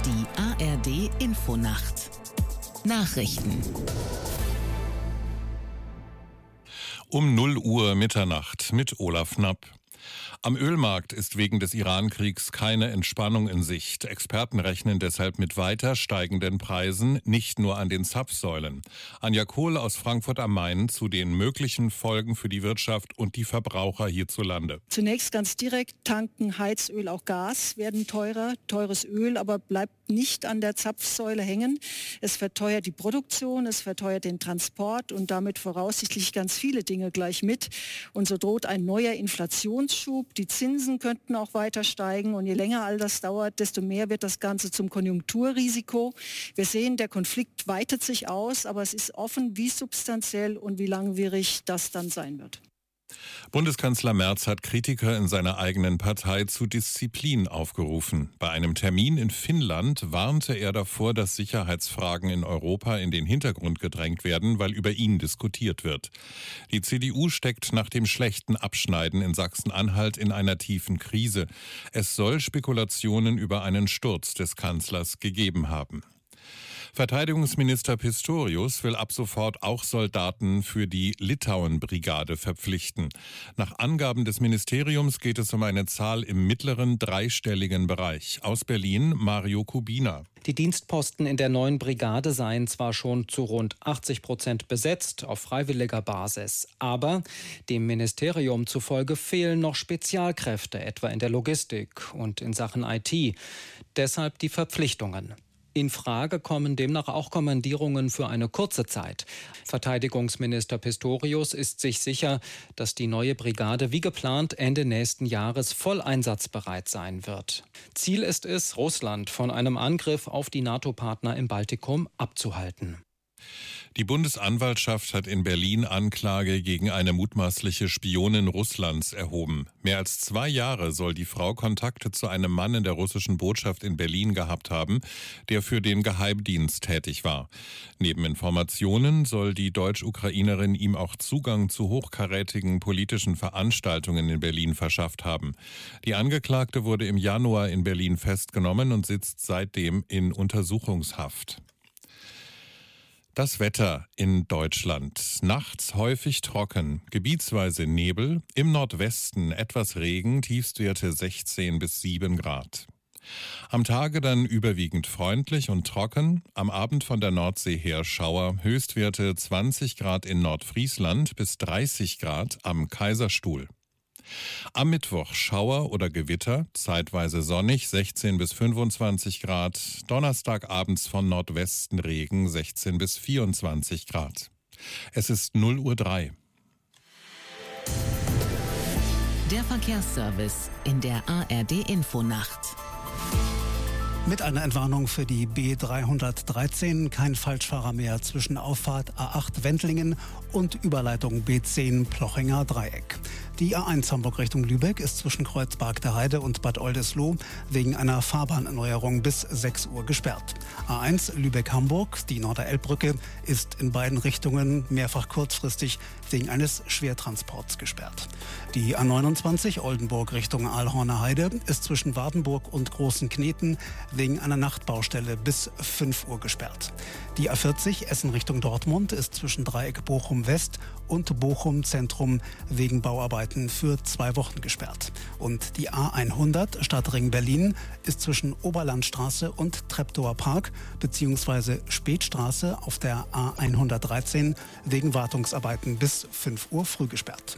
Die ARD Infonacht. Nachrichten. Um 0 Uhr Mitternacht mit Olaf Knapp. Am Ölmarkt ist wegen des Iran-Kriegs keine Entspannung in Sicht. Experten rechnen deshalb mit weiter steigenden Preisen, nicht nur an den Zapfsäulen. Anja Kohl aus Frankfurt am Main zu den möglichen Folgen für die Wirtschaft und die Verbraucher hierzulande. Zunächst ganz direkt: Tanken, Heizöl, auch Gas werden teurer. Teures Öl aber bleibt nicht an der Zapfsäule hängen. Es verteuert die Produktion, es verteuert den Transport und damit voraussichtlich ganz viele Dinge gleich mit. Und so droht ein neuer Inflationsschub. Die Zinsen könnten auch weiter steigen und je länger all das dauert, desto mehr wird das Ganze zum Konjunkturrisiko. Wir sehen, der Konflikt weitet sich aus, aber es ist offen, wie substanziell und wie langwierig das dann sein wird. Bundeskanzler Merz hat Kritiker in seiner eigenen Partei zu Disziplin aufgerufen. Bei einem Termin in Finnland warnte er davor, dass Sicherheitsfragen in Europa in den Hintergrund gedrängt werden, weil über ihn diskutiert wird. Die CDU steckt nach dem schlechten Abschneiden in Sachsen-Anhalt in einer tiefen Krise. Es soll Spekulationen über einen Sturz des Kanzlers gegeben haben. Verteidigungsminister Pistorius will ab sofort auch Soldaten für die Litauen-Brigade verpflichten. Nach Angaben des Ministeriums geht es um eine Zahl im mittleren dreistelligen Bereich. Aus Berlin Mario Kubina. Die Dienstposten in der neuen Brigade seien zwar schon zu rund 80% besetzt auf freiwilliger Basis, aber dem Ministerium zufolge fehlen noch Spezialkräfte, etwa in der Logistik und in Sachen IT. Deshalb die Verpflichtungen. In Frage kommen demnach auch Kommandierungen für eine kurze Zeit. Verteidigungsminister Pistorius ist sich sicher, dass die neue Brigade wie geplant Ende nächsten Jahres voll einsatzbereit sein wird. Ziel ist es, Russland von einem Angriff auf die NATO-Partner im Baltikum abzuhalten. Die Bundesanwaltschaft hat in Berlin Anklage gegen eine mutmaßliche Spionin Russlands erhoben. Mehr als 2 Jahre soll die Frau Kontakte zu einem Mann in der russischen Botschaft in Berlin gehabt haben, der für den Geheimdienst tätig war. Neben Informationen soll die Deutsch-Ukrainerin ihm auch Zugang zu hochkarätigen politischen Veranstaltungen in Berlin verschafft haben. Die Angeklagte wurde im Januar in Berlin festgenommen und sitzt seitdem in Untersuchungshaft. Das Wetter in Deutschland. Nachts häufig trocken, gebietsweise Nebel, im Nordwesten etwas Regen, Tiefstwerte 16 bis 7 Grad. Am Tage dann überwiegend freundlich und trocken, am Abend von der Nordsee her Schauer, Höchstwerte 20 Grad in Nordfriesland bis 30 Grad am Kaiserstuhl. Am Mittwoch Schauer oder Gewitter, zeitweise sonnig, 16 bis 25 Grad. Donnerstag abends von Nordwesten Regen, 16 bis 24 Grad. Es ist 0:03 Uhr. Der Verkehrsservice in der ARD Infonacht. Mit einer Entwarnung für die B313, kein Falschfahrer mehr zwischen Auffahrt A8 Wendlingen und Überleitung B10 Plochinger Dreieck. Die A1 Hamburg Richtung Lübeck ist zwischen Kreuzberg der Heide und Bad Oldesloe wegen einer Fahrbahnerneuerung bis 6 Uhr gesperrt. A1 Lübeck-Hamburg, die Norderelbbrücke, ist in beiden Richtungen mehrfach kurzfristig wegen eines Schwertransports gesperrt. Die A29 Oldenburg Richtung Aalhorner Heide ist zwischen Wardenburg und Großen Kneten wegen einer Nachtbaustelle bis 5 Uhr gesperrt. Die A40 Essen Richtung Dortmund ist zwischen Dreieck Bochum West und Bochum Zentrum wegen Bauarbeiten für 2 Wochen gesperrt. Und die A100 Stadtring Berlin ist zwischen Oberlandstraße und Treptower Park bzw. Spätstraße auf der A113 wegen Wartungsarbeiten bis 5 Uhr früh gesperrt.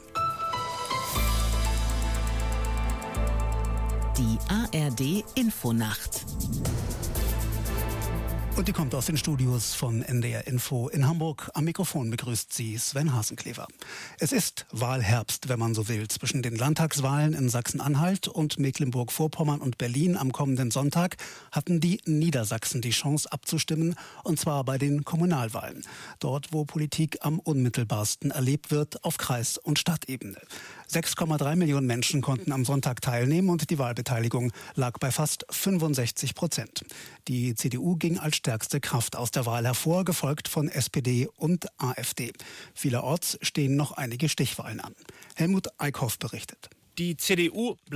Die ARD Infonacht. Und die kommt aus den Studios von NDR Info in Hamburg. Am Mikrofon begrüßt sie Sven Hasenklever. Es ist Wahlherbst, wenn man so will, zwischen den Landtagswahlen in Sachsen-Anhalt und Mecklenburg-Vorpommern und Berlin am kommenden Sonntag hatten die Niedersachsen die Chance abzustimmen, und zwar bei den Kommunalwahlen. Dort, wo Politik am unmittelbarsten erlebt wird, auf Kreis- und Stadtebene. 6,3 Millionen Menschen konnten am Sonntag teilnehmen und die Wahlbeteiligung lag bei fast 65%. Die CDU ging als stärkste Kraft aus der Wahl hervor, gefolgt von SPD und AfD. Vielerorts stehen noch einige Stichwahlen an. Helmut Eickhoff berichtet. Die CDU